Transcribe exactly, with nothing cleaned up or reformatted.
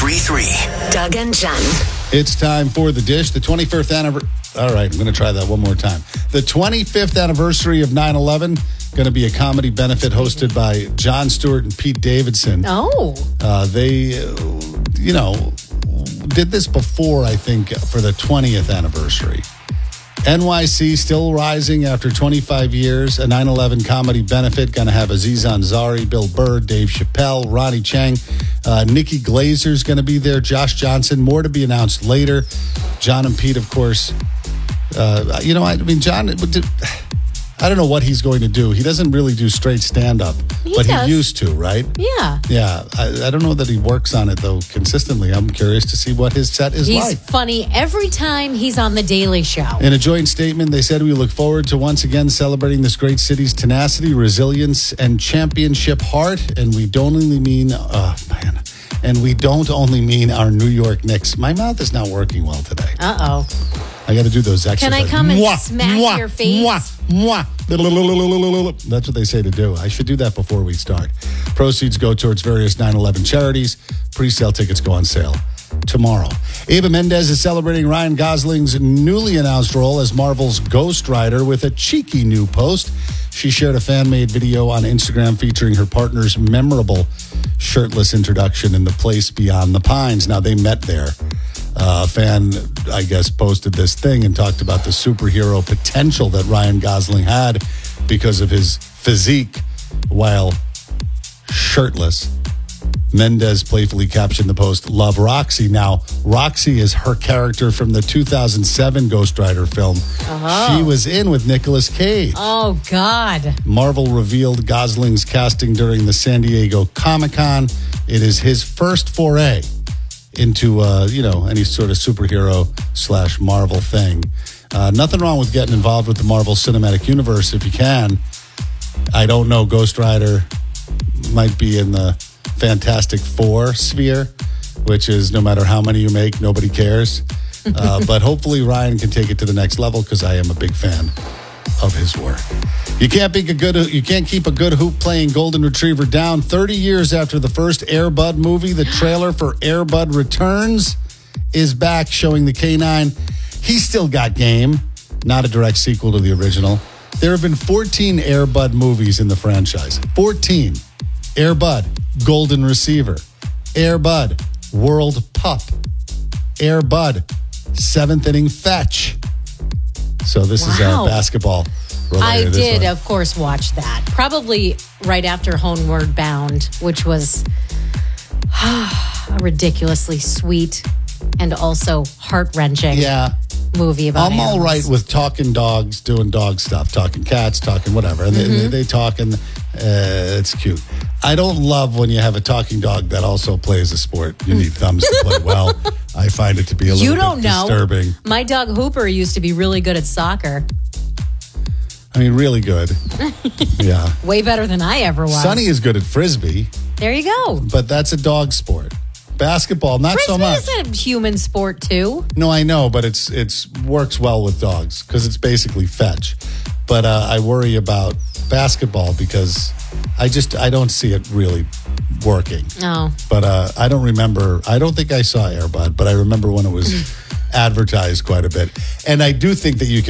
three three. Doug and Jen. It's time for The Dish, the twenty-fifth anniversary. All right, I'm going to try that one more time. The twenty-fifth anniversary of nine eleven, going to be a comedy benefit hosted by Jon Stewart and Pete Davidson. Oh. Uh, they, uh, you know, did this before, I think, for the twentieth anniversary. N Y C still rising after twenty-five years. A nine eleven comedy benefit. Going to have Aziz Ansari, Bill Burr, Dave Chappelle, Ronnie Chang. Uh, Nikki Glazer's going to be there. Josh Johnson. More to be announced later. John and Pete, of course. Uh, you know, I, I mean, John, I don't know what he's going to do. He doesn't really do straight stand-up, He but does. he used to, right? Yeah. Yeah. I, I don't know that he works on it, though, consistently. I'm curious to see what his set is He's like. funny every time he's on The Daily Show. In a joint statement, they said, we look forward to once again celebrating this great city's tenacity, resilience, and championship heart. And we don't only mean, oh, man, and we don't only mean our New York Knicks. My mouth is not working well today. Uh-oh. I got to do those exercises. Can I come and Mwah, smack mwah, your face? Mwah, mwah. That's what they say to do. I should do that before we start. Proceeds go towards various nine eleven charities. Pre-sale tickets go on sale tomorrow. Eva Mendes is celebrating Ryan Gosling's newly announced role as Marvel's Ghost Rider with a cheeky new post. She shared a fan-made video on Instagram featuring her partner's memorable shirtless introduction in the place beyond the pines. Now, they met there. Uh, a fan, I guess, posted this thing and talked about the superhero potential that Ryan Gosling had because of his physique while shirtless. Mendez playfully captioned the post, "Love Roxy." Now, Roxy is her character from the two thousand seven Ghost Rider film. Oh. She was in with Nicolas Cage. Oh, God. Marvel revealed Gosling's casting during the San Diego Comic-Con. It is his first foray into, uh, you know, any sort of superhero slash Marvel thing. Uh, nothing wrong with getting involved with the Marvel Cinematic Universe if you can. I don't know, Ghost Rider might be in the Fantastic Four sphere, which is no matter how many you make, nobody cares. Uh, but hopefully Ryan can take it to the next level because I am a big fan of his work. You can't be a good. You can't keep a good hoop playing golden retriever down. Thirty years after the first Air Bud movie, the trailer for Air Bud Returns is back, showing the canine. He's still got game. Not a direct sequel to the original. There have been fourteen Air Bud movies in the franchise. fourteen. Air Bud, Golden Receiver. Air Bud, World Pup. Air Bud, Seventh Inning Fetch. So this Wow. is uh, basketball related. I this did, one. of course, watch that. Probably right after Homeward Bound, which was a ridiculously sweet and also heart-wrenching Yeah. movie about I'm all animals. right with talking dogs, doing dog stuff, talking cats, talking whatever. And they, they, they talk and uh, it's cute. I don't love when you have a talking dog that also plays a sport. You need thumbs to play well. I find it to be a little You bit don't know. disturbing. My dog Hooper used to be really good at soccer. I mean, really good. Yeah. Way better than I ever was. Sonny is good at Frisbee, There you go. but that's a dog sport. Basketball, not so Frisbee much. is a human sport, too. No, I know, but it's it's works well with dogs because it's basically fetch. But uh, I worry about basketball because I just I don't see it really working. Oh. But uh, I don't remember. I don't think I saw Air Bud, but I remember when it was advertised quite a bit. And I do think that you can